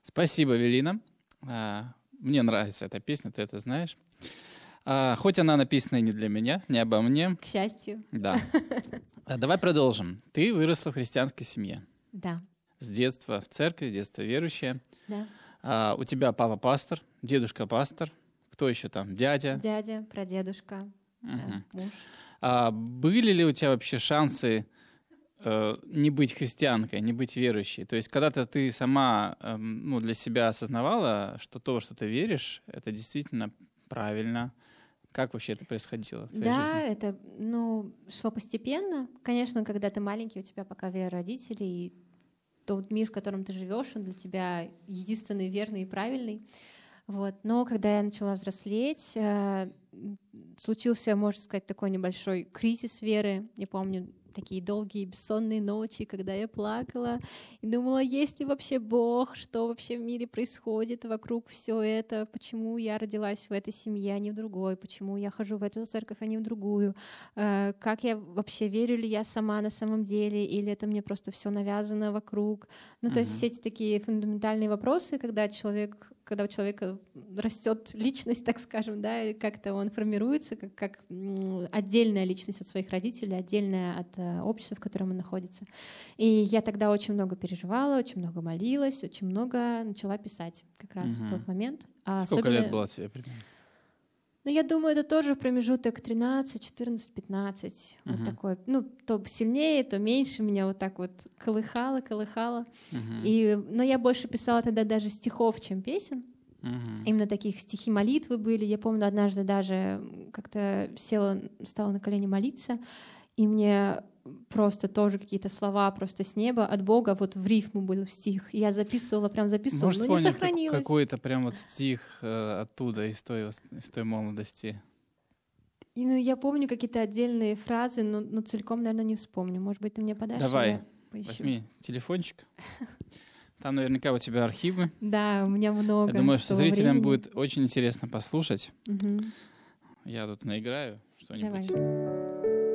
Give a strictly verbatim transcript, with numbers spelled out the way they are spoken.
Спасибо, Велина. А, Мне нравится эта песня, ты это знаешь. А, Хоть она написана и не для меня, не обо мне. К счастью. Да. А, Давай продолжим. Ты выросла в христианской семье. Да. С детства в церкви, с детства верующая. Да. А, У тебя папа пастор, дедушка пастор. Кто еще там? Дядя? Дядя, прадедушка, да, Мгм. муж. А были ли у тебя вообще шансы э, не быть христианкой, не быть верующей? То есть когда-то ты сама эм, ну, для себя осознавала, что то, что ты веришь, это действительно правильно? Как вообще это происходило в твоей Да, жизни? это, ну, шло постепенно. Конечно, когда ты маленький, у тебя пока вера родителей, и тот мир, в котором ты живешь, он для тебя единственный верный и правильный. Вот. Но когда я начала взрослеть, э, случился, можно сказать, такой небольшой кризис веры. Я помню такие долгие бессонные ночи, когда я плакала и думала, есть ли вообще Бог, что вообще в мире происходит вокруг все это, почему я родилась в этой семье, а не в другой, почему я хожу в эту церковь, а не в другую, э, как я вообще, верю ли я сама на самом деле, или это мне просто все навязано вокруг. Ну, то есть Мгм. все эти такие фундаментальные вопросы, когда человек, когда у человека растет личность, так скажем, да, и как-то он формируется как, как м, отдельная личность от своих родителей, отдельная от э, общества, в котором он находится. И я тогда очень много переживала, очень много молилась, очень много начала писать как раз Мгм. в тот момент. А Сколько особенно- лет было тебе примерно? Ну, я думаю, это тоже промежуток тринадцать, четырнадцать, пятнадцать. Вот Мгм. такой. Ну, то сильнее, то меньше меня вот так вот колыхало, колыхало. Мгм. И, но я больше писала тогда даже стихов, чем песен. Мгм. Именно таких стихи молитвы были. Я помню, однажды даже как-то села, стала на колени молиться, и мне просто тоже какие-то слова просто с неба от Бога вот в рифму был стих. И я записывала, прям записывала, Можешь но не вспомнить как- сохранилось. какой-то прям вот стих э, оттуда, из той, вос- из той молодости? И, ну, я помню какие-то отдельные фразы, но, но целиком, наверное, не вспомню. Может быть, ты мне подашь? Давай, я поищу. возьми телефончик. Там наверняка у тебя архивы. Да, у меня много. Я думаю, что того зрителям времени. будет очень интересно послушать. Мгм. Я тут наиграю что-нибудь. Давай.